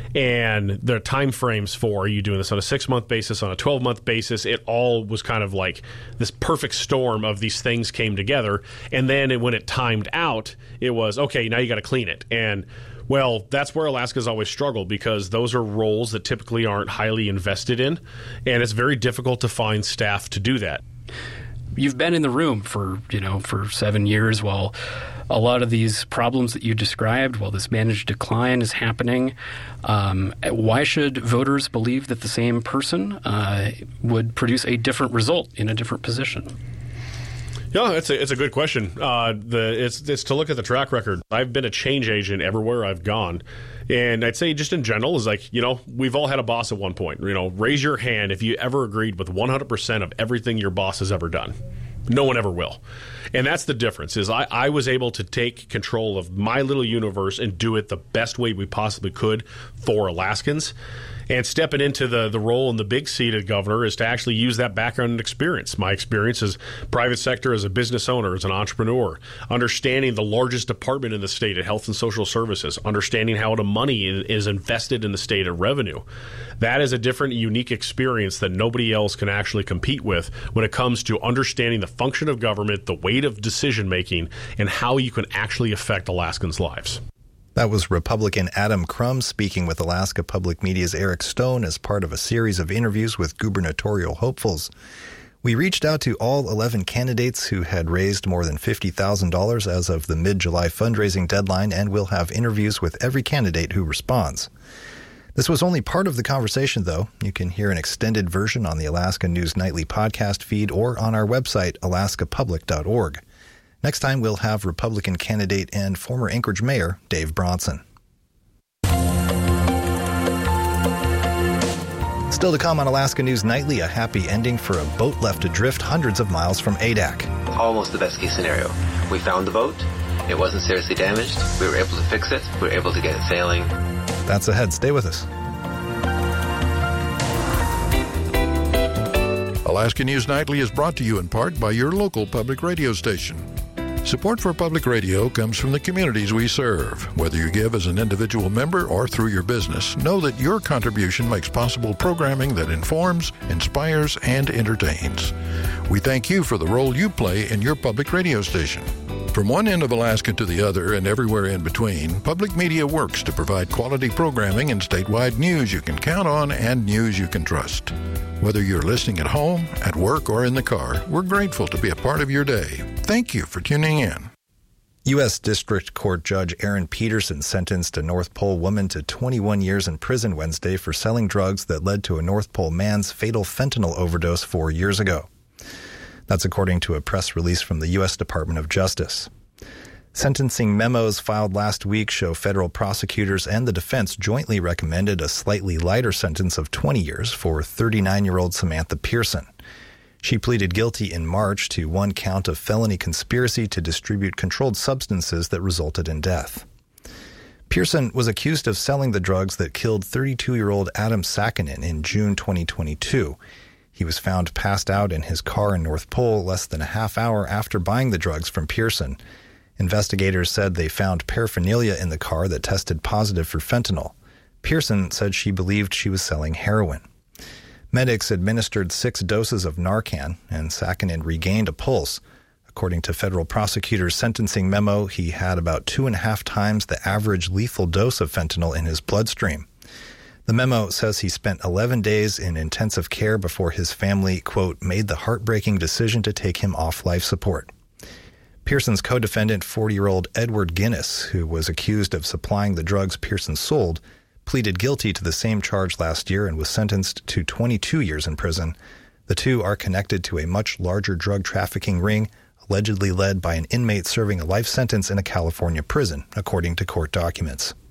And the time frames for, are you doing this on a 6-month basis, on a 12-month basis? It all was kind of like this perfect storm of these things came together. And then when it timed out, it was, okay, now you got to clean it. And well, that's where Alaska's always struggled, because those are roles that typically aren't highly invested in, and it's very difficult to find staff to do that. You've been in the room for 7 years while a lot of these problems that you described, while this managed decline is happening. Why should voters believe that the same person would produce a different result in a different position? Yeah, it's a good question. It's to look at the track record. I've been a change agent everywhere I've gone. And I'd say just in general is like, we've all had a boss at one point. Raise your hand if you ever agreed with 100% of everything your boss has ever done. No one ever will. And that's the difference, is I was able to take control of my little universe and do it the best way we possibly could for Alaskans. And stepping into the role in the big seat of governor is to actually use that background and experience. My experience as private sector, as a business owner, as an entrepreneur, understanding the largest department in the state at Health and Social Services, understanding how the money is invested in the state of revenue. That is a different, unique experience that nobody else can actually compete with when it comes to understanding the function of government, the weight of decision making, and how you can actually affect Alaskans' lives. That was Republican Adam Crum speaking with Alaska Public Media's Eric Stone as part of a series of interviews with gubernatorial hopefuls. We reached out to all 11 candidates who had raised more than $50,000 as of the mid-July fundraising deadline, and we'll have interviews with every candidate who responds. This was only part of the conversation, though. You can hear an extended version on the Alaska News Nightly podcast feed or on our website, alaskapublic.org. Next time, we'll have Republican candidate and former Anchorage Mayor Dave Bronson. Still to come on Alaska News Nightly, a happy ending for a boat left adrift hundreds of miles from Adak. Almost the best case scenario. We found the boat. It wasn't seriously damaged. We were able to fix it. We were able to get it sailing. That's ahead. Stay with us. Alaska News Nightly is brought to you in part by your local public radio station. Support for public radio comes from the communities we serve. Whether you give as an individual member or through your business, know that your contribution makes possible programming that informs, inspires, and entertains. We thank you for the role you play in your public radio station. From one end of Alaska to the other and everywhere in between, public media works to provide quality programming and statewide news you can count on and news you can trust. Whether you're listening at home, at work, or in the car, we're grateful to be a part of your day. Thank you for tuning in. U.S. District Court Judge Aaron Peterson sentenced a North Pole woman to 21 years in prison Wednesday for selling drugs that led to a North Pole man's fatal fentanyl overdose 4 years ago. That's according to a press release from the U.S. Department of Justice. Sentencing memos filed last week show federal prosecutors and the defense jointly recommended a slightly lighter sentence of 20 years for 39-year-old Samantha Pearson. She pleaded guilty in March to one count of felony conspiracy to distribute controlled substances that resulted in death. Pearson was accused of selling the drugs that killed 32-year-old Adam Sakinen in June 2022. He was found passed out in his car in North Pole less than a half hour after buying the drugs from Pearson. Investigators said they found paraphernalia in the car that tested positive for fentanyl. Pearson said she believed she was selling heroin. Medics administered 6 doses of Narcan, and Sakinen regained a pulse. According to federal prosecutors' sentencing memo, he had about 2.5 times the average lethal dose of fentanyl in his bloodstream. The memo says he spent 11 days in intensive care before his family, quote, made the heartbreaking decision to take him off life support. Pearson's co-defendant, 40-year-old Edward Guinness, who was accused of supplying the drugs Pearson sold, pleaded guilty to the same charge last year and was sentenced to 22 years in prison. The two are connected to a much larger drug trafficking ring, allegedly led by an inmate serving a life sentence in a California prison, according to court documents.